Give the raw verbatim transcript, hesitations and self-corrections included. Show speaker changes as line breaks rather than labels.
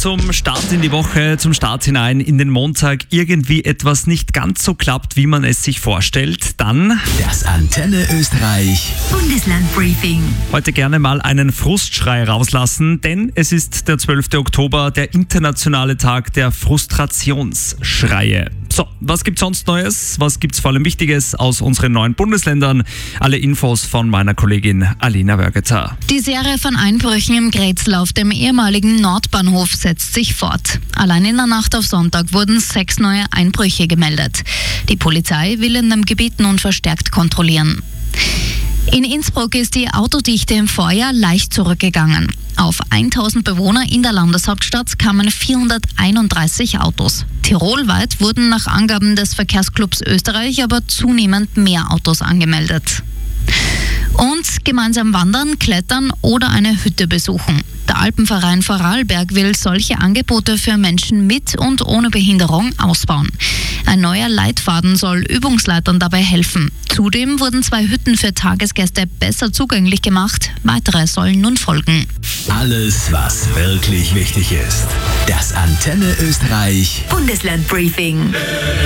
zum Start in die Woche, zum Start hinein in den Montag irgendwie etwas nicht ganz so klappt, wie man es sich vorstellt, dann
das Antenne Österreich
Bundeslandbriefing.
Heute gerne mal einen Frustschrei rauslassen, denn es ist der zwölfte Oktober, der internationale Tag der Frustrationsschreie. So, was gibt's sonst Neues? Was gibt's vor allem Wichtiges aus unseren neuen Bundesländern? Alle Infos von meiner Kollegin Alina Wörgeter.
Die Serie von Einbrüchen im Grätzl auf dem ehemaligen Nordbahnhof setzt sich fort. Allein in der Nacht auf Sonntag wurden sechs neue Einbrüche gemeldet. Die Polizei will in dem Gebiet nun verstärkt kontrollieren. In Innsbruck ist die Autodichte im Vorjahr leicht zurückgegangen. Auf tausend Bewohner in der Landeshauptstadt kamen vierhunderteinunddreißig Autos. Tirolweit wurden nach Angaben des Verkehrsclubs Österreich aber zunehmend mehr Autos angemeldet. Und gemeinsam wandern, klettern oder eine Hütte besuchen. Der Alpenverein Vorarlberg will solche Angebote für Menschen mit und ohne Behinderung ausbauen. Ein neuer Leitfaden soll Übungsleitern dabei helfen. Zudem wurden zwei Hütten für Tagesgäste besser zugänglich gemacht. Weitere sollen nun folgen.
Alles, was wirklich wichtig ist. Das Antenne Österreich
Bundeslandbriefing.